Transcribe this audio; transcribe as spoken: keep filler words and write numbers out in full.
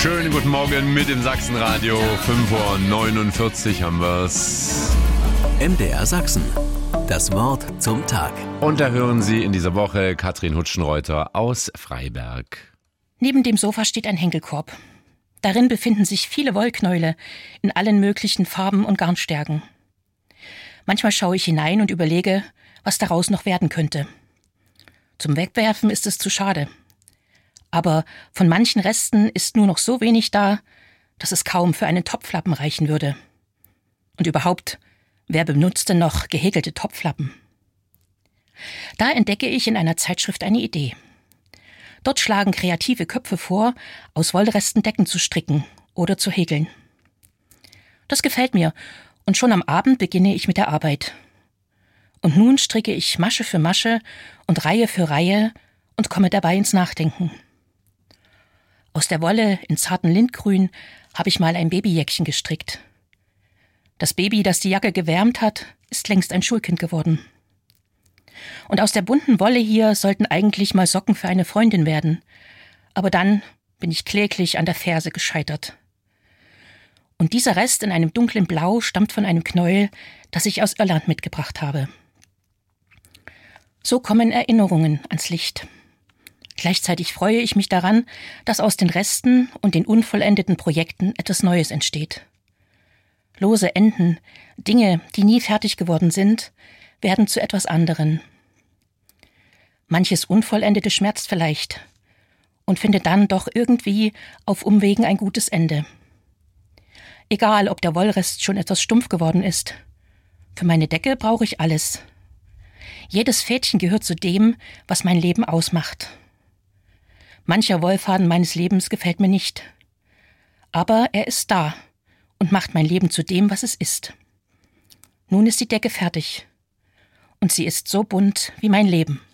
Schönen guten Morgen mit dem Sachsenradio. fünf Uhr neunundvierzig haben wir's. M D R Sachsen. Das Wort zum Tag. Und da hören Sie in dieser Woche Katrin Hutschenreuter aus Freiberg. Neben dem Sofa steht ein Henkelkorb. Darin befinden sich viele Wollknäule in allen möglichen Farben und Garnstärken. Manchmal schaue ich hinein und überlege, was daraus noch werden könnte. Zum Wegwerfen ist es zu schade. Aber von manchen Resten ist nur noch so wenig da, dass es kaum für einen Topflappen reichen würde. Und überhaupt, wer benutzt denn noch gehäkelte Topflappen? Da entdecke ich in einer Zeitschrift eine Idee. Dort schlagen kreative Köpfe vor, aus Wollresten Decken zu stricken oder zu häkeln. Das gefällt mir und schon am Abend beginne ich mit der Arbeit. Und nun stricke ich Masche für Masche und Reihe für Reihe und komme dabei ins Nachdenken. Aus der Wolle in zarten Lindgrün habe ich mal ein Babyjäckchen gestrickt. Das Baby, das die Jacke gewärmt hat, ist längst ein Schulkind geworden. Und aus der bunten Wolle hier sollten eigentlich mal Socken für eine Freundin werden. Aber dann bin ich kläglich an der Ferse gescheitert. Und dieser Rest in einem dunklen Blau stammt von einem Knäuel, das ich aus Irland mitgebracht habe. So kommen Erinnerungen ans Licht. Gleichzeitig freue ich mich daran, dass aus den Resten und den unvollendeten Projekten etwas Neues entsteht. Lose Enden, Dinge, die nie fertig geworden sind, werden zu etwas anderen. Manches Unvollendete schmerzt vielleicht und findet dann doch irgendwie auf Umwegen ein gutes Ende. Egal, ob der Wollrest schon etwas stumpf geworden ist. Für meine Decke brauche ich alles. Jedes Fädchen gehört zu dem, was mein Leben ausmacht. Mancher Wollfaden meines Lebens gefällt mir nicht. Aber er ist da und macht mein Leben zu dem, was es ist. Nun ist die Decke fertig. Und sie ist so bunt wie mein Leben.